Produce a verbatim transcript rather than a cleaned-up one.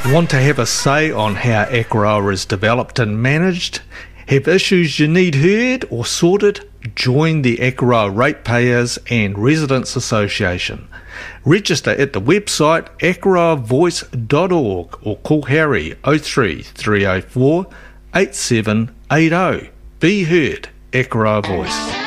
Want to have a say on how Akaroa is developed and managed? Have issues you need heard or sorted? Join the Akaroa Ratepayers and Residents Association. Register at the website akaroa voice dot org or call Harry oh three, three oh four, eight seven eight oh. Be heard, Akaroa Voice.